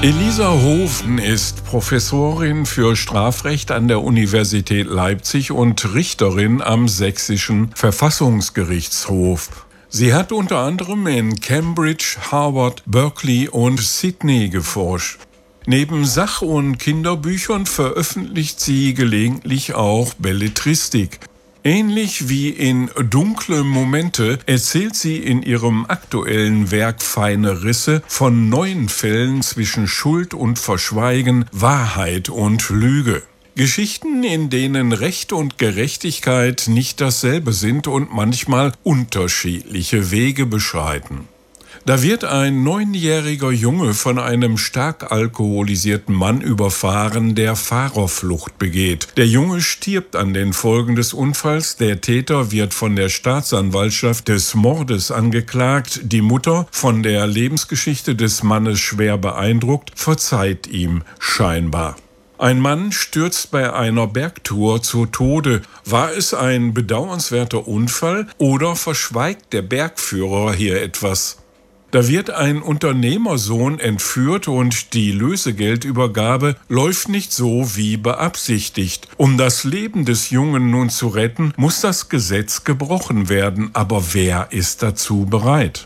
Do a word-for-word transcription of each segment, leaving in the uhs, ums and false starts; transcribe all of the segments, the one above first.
Elisa Hofen ist Professorin für Strafrecht an der Universität Leipzig und Richterin am Sächsischen Verfassungsgerichtshof. Sie hat unter anderem in Cambridge, Harvard, Berkeley und Sydney geforscht. Neben Sach- und Kinderbüchern veröffentlicht sie gelegentlich auch Belletristik. Ähnlich wie in Dunkle Momente erzählt sie in ihrem aktuellen Werk Feine Risse von neuen Fällen zwischen Schuld und Verschweigen, Wahrheit und Lüge. Geschichten, in denen Recht und Gerechtigkeit nicht dasselbe sind und manchmal unterschiedliche Wege beschreiten. Da wird ein neunjähriger Junge von einem stark alkoholisierten Mann überfahren, der Fahrerflucht begeht. Der Junge stirbt an den Folgen des Unfalls, der Täter wird von der Staatsanwaltschaft des Mordes angeklagt, die Mutter, von der Lebensgeschichte des Mannes schwer beeindruckt, verzeiht ihm scheinbar. Ein Mann stürzt bei einer Bergtour zu Tode. War es ein bedauernswerter Unfall oder verschweigt der Bergführer hier etwas? Da wird ein Unternehmersohn entführt und die Lösegeldübergabe läuft nicht so wie beabsichtigt. Um das Leben des Jungen nun zu retten, muss das Gesetz gebrochen werden. Aber wer ist dazu bereit?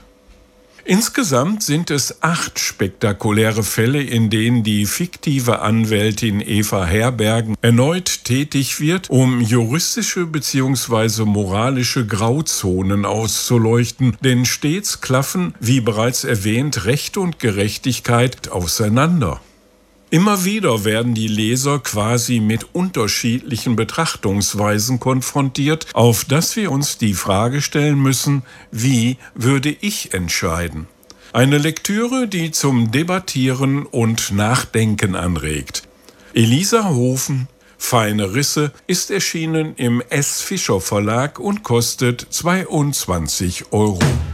Insgesamt sind es acht spektakuläre Fälle, in denen die fiktive Anwältin Eva Herbergen erneut tätig wird, um juristische bzw. moralische Grauzonen auszuleuchten, denn stets klaffen, wie bereits erwähnt, Recht und Gerechtigkeit auseinander. Immer wieder werden die Leser quasi mit unterschiedlichen Betrachtungsweisen konfrontiert, auf das wir uns die Frage stellen müssen, wie würde ich entscheiden? Eine Lektüre, die zum Debattieren und Nachdenken anregt. Elisa Hofen, Feine Risse, ist erschienen im S. Fischer Verlag und kostet zweiundzwanzig Euro.